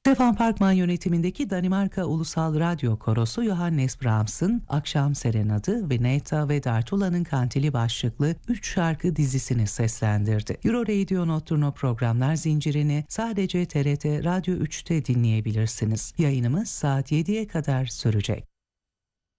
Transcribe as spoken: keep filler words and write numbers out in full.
Stefan Parkman yönetimindeki Danimarka Ulusal Radyo Korosu Johannes Brahms'ın Akşam Serenadı ve Neta ve Dartula'nın Kantili başlıklı üç şarkı dizisini seslendirdi. Euro Radio Notturno programlar zincirini sadece T R T Radyo üçte dinleyebilirsiniz. Yayınımız saat yediye kadar sürecek.